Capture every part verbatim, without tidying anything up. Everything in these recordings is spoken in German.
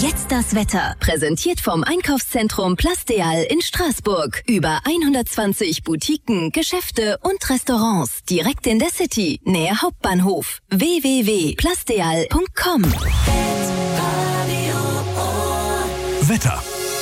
Jetzt das Wetter. Präsentiert vom Einkaufszentrum Plasteal in Straßburg. Über hundertzwanzig Boutiquen, Geschäfte und Restaurants. Direkt in der City, nähe Hauptbahnhof. w w w punkt plasteal punkt com. Wetter.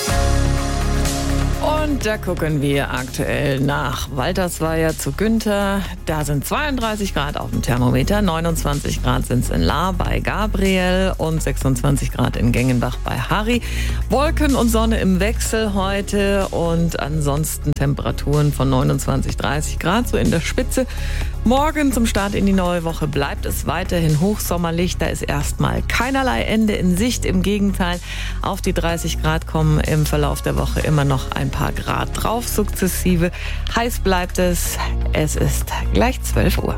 Und da gucken wir aktuell nach Waltersweier zu Günther. Da sind zweiunddreißig Grad auf dem Thermometer, neunundzwanzig Grad sind es in Lahr bei Gabriel und sechsundzwanzig Grad in Gengenbach bei Harry. Wolken und Sonne im Wechsel heute und ansonsten Temperaturen von neunundzwanzig, dreißig Grad, so in der Spitze. Morgen zum Start in die neue Woche bleibt es weiterhin hochsommerlich. Da ist erstmal keinerlei Ende in Sicht. Im Gegenteil, auf die dreißig Grad kommen im Verlauf der Woche immer noch ein paar Grad drauf, sukzessive. Heiß bleibt es. Es ist gleich zwölf Uhr.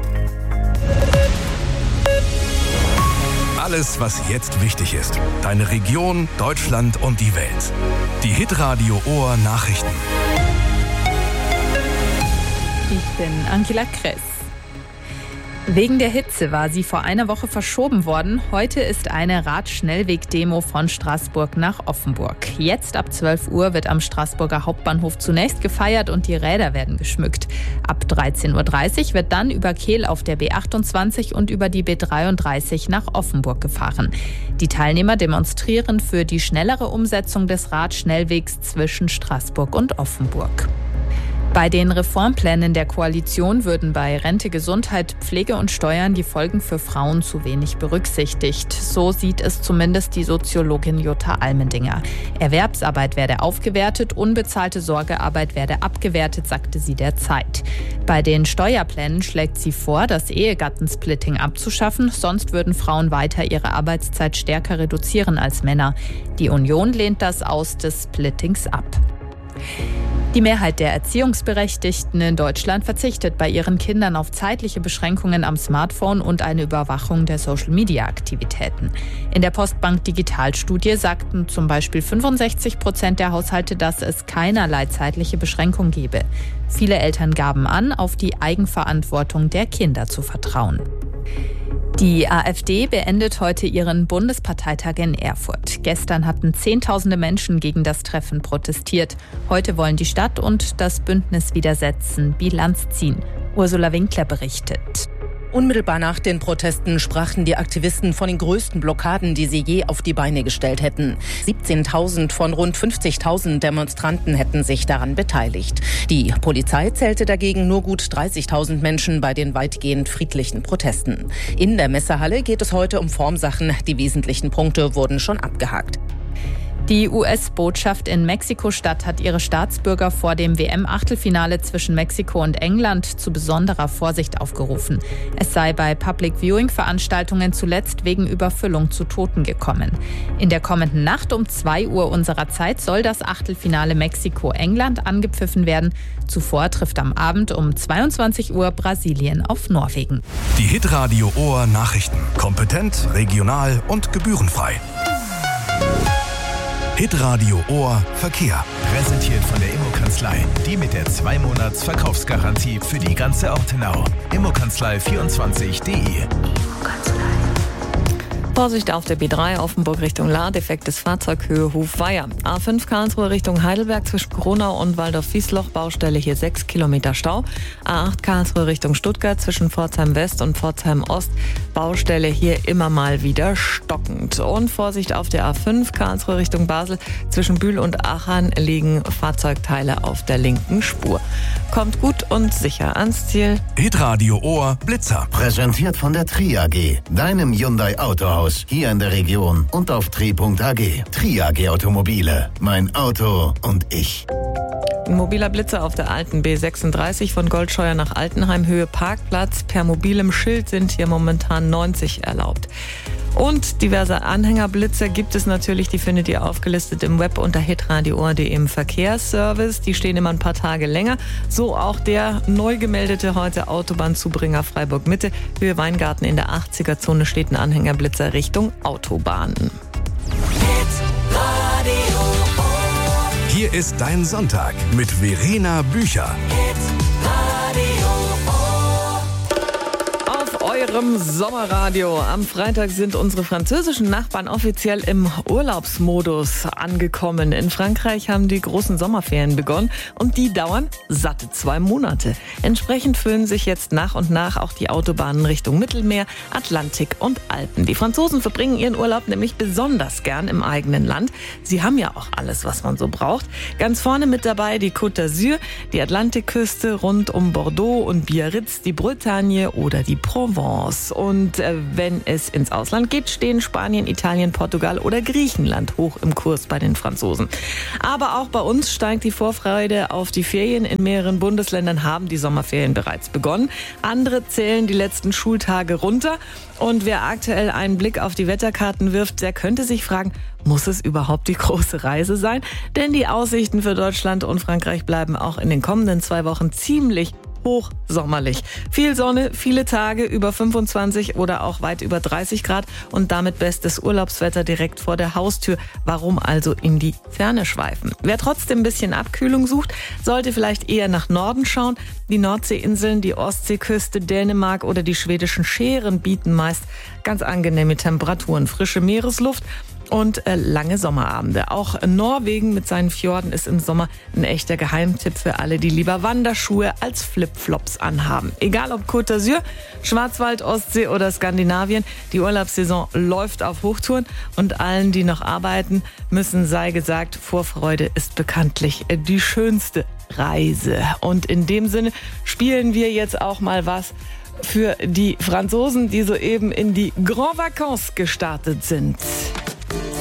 Alles, was jetzt wichtig ist. Deine Region, Deutschland und die Welt. Die Hitradio Ohr Nachrichten. Ich bin Angela Kress. Wegen der Hitze war sie vor einer Woche verschoben worden. Heute ist eine Radschnellweg-Demo von Straßburg nach Offenburg. Jetzt ab zwölf Uhr wird am Straßburger Hauptbahnhof zunächst gefeiert und die Räder werden geschmückt. Ab dreizehn Uhr dreißig wird dann über Kehl auf der B achtundzwanzig und über die B dreiunddreißig nach Offenburg gefahren. Die Teilnehmer demonstrieren für die schnellere Umsetzung des Radschnellwegs zwischen Straßburg und Offenburg. Bei den Reformplänen der Koalition würden bei Rente, Gesundheit, Pflege und Steuern die Folgen für Frauen zu wenig berücksichtigt. So sieht es zumindest die Soziologin Jutta Almendinger. Erwerbsarbeit werde aufgewertet, unbezahlte Sorgearbeit werde abgewertet, sagte sie der Zeit. Bei den Steuerplänen schlägt sie vor, das Ehegattensplitting abzuschaffen, sonst würden Frauen weiter ihre Arbeitszeit stärker reduzieren als Männer. Die Union lehnt das Aus des Splittings ab. Die Mehrheit der Erziehungsberechtigten in Deutschland verzichtet bei ihren Kindern auf zeitliche Beschränkungen am Smartphone und eine Überwachung der Social-Media-Aktivitäten. In der Postbank Digitalstudie sagten zum Beispiel fünfundsechzig Prozent der Haushalte, dass es keinerlei zeitliche Beschränkung gebe. Viele Eltern gaben an, auf die Eigenverantwortung der Kinder zu vertrauen. Die AfD beendet heute ihren Bundesparteitag in Erfurt. Gestern hatten Zehntausende Menschen gegen das Treffen protestiert. Heute wollen die Stadt und das Bündnis Widersetzen Bilanz ziehen. Ursula Winkler berichtet. Unmittelbar nach den Protesten sprachen die Aktivisten von den größten Blockaden, die sie je auf die Beine gestellt hätten. siebzehntausend von rund fünfzigtausend Demonstranten hätten sich daran beteiligt. Die Polizei zählte dagegen nur gut dreißigtausend Menschen bei den weitgehend friedlichen Protesten. In der Messehalle geht es heute um Formsachen. Die wesentlichen Punkte wurden schon abgehakt. Die U S-Botschaft in Mexiko-Stadt hat ihre Staatsbürger vor dem W M-Achtelfinale zwischen Mexiko und England zu besonderer Vorsicht aufgerufen. Es sei bei Public-Viewing-Veranstaltungen zuletzt wegen Überfüllung zu Toten gekommen. In der kommenden Nacht um zwei Uhr unserer Zeit soll das Achtelfinale Mexiko-England angepfiffen werden. Zuvor trifft am Abend um zweiundzwanzig Uhr Brasilien auf Norwegen. Die Hitradio Ohr Nachrichten. Kompetent, regional und gebührenfrei. Hitradio Ohr Verkehr. Präsentiert von der Immokanzlei. Die mit der zwei Monats Verkaufsgarantie für die ganze Ortenau. immokanzlei vierundzwanzig punkt de. Vorsicht auf der B drei Offenburg Richtung Lahr, defektes Fahrzeug Höhe Hofweier. A fünf Karlsruhe Richtung Heidelberg zwischen Gronau und Waldorf-Wiesloch, Baustelle hier sechs Kilometer Stau. A acht Karlsruhe Richtung Stuttgart zwischen Pforzheim West und Pforzheim Ost, Baustelle hier immer mal wieder stockend. Und Vorsicht auf der A fünf Karlsruhe Richtung Basel, zwischen Bühl und Aachen liegen Fahrzeugteile auf der linken Spur. Kommt gut und sicher ans Ziel. Hitradio Ohr Blitzer. Präsentiert von der Tri A G, deinem Hyundai Autohaus. Hier in der Region und auf tri punkt a g. Tri A G Automobile. Mein Auto und ich. Ein mobiler Blitzer auf der alten B sechsunddreißig von Goldscheuer nach Altenheim, Höhe Parkplatz. Per mobilem Schild sind hier momentan neunzig erlaubt. Und diverse Anhängerblitzer gibt es natürlich, die findet ihr aufgelistet im Web unter hitradio punkt de im Verkehrsservice. Die stehen immer ein paar Tage länger. So auch der neu gemeldete heute Autobahnzubringer Freiburg-Mitte. Höhe Weingarten in der achtziger-Zone steht ein Anhängerblitzer Richtung Autobahn. Hier ist dein Sonntag mit Verena Bücher. Auf eure unserem Sommerradio. Am Freitag sind unsere französischen Nachbarn offiziell im Urlaubsmodus angekommen. In Frankreich haben die großen Sommerferien begonnen und die dauern satte zwei Monate. Entsprechend füllen sich jetzt nach und nach auch die Autobahnen Richtung Mittelmeer, Atlantik und Alpen. Die Franzosen verbringen ihren Urlaub nämlich besonders gern im eigenen Land. Sie haben ja auch alles, was man so braucht. Ganz vorne mit dabei die Côte d'Azur, die Atlantikküste rund um Bordeaux und Biarritz, die Bretagne oder die Provence. Und äh, wenn es ins Ausland geht, stehen Spanien, Italien, Portugal oder Griechenland hoch im Kurs bei den Franzosen. Aber auch bei uns steigt die Vorfreude auf die Ferien. In mehreren Bundesländern haben die Sommerferien bereits begonnen. Andere zählen die letzten Schultage runter. Und wer aktuell einen Blick auf die Wetterkarten wirft, der könnte sich fragen, muss es überhaupt die große Reise sein? Denn die Aussichten für Deutschland und Frankreich bleiben auch in den kommenden zwei Wochen ziemlich hochsommerlich. Viel Sonne, viele Tage über fünfundzwanzig oder auch weit über dreißig Grad und damit bestes Urlaubswetter direkt vor der Haustür. Warum also in die Ferne schweifen? Wer trotzdem ein bisschen Abkühlung sucht, sollte vielleicht eher nach Norden schauen. Die Nordseeinseln, die Ostseeküste, Dänemark oder die schwedischen Schären bieten meist ganz angenehme Temperaturen, frische Meeresluft und äh, lange Sommerabende. Auch Norwegen mit seinen Fjorden ist im Sommer ein echter Geheimtipp für alle, die lieber Wanderschuhe als Flipflops anhaben. Egal ob Côte d'Azur, Schwarzwald, Ostsee oder Skandinavien, die Urlaubssaison läuft auf Hochtouren und allen, die noch arbeiten müssen, sei gesagt, Vorfreude ist bekanntlich die schönste Reise. Und in dem Sinne spielen wir jetzt auch mal was für die Franzosen, die soeben in die Grand Vacances gestartet sind.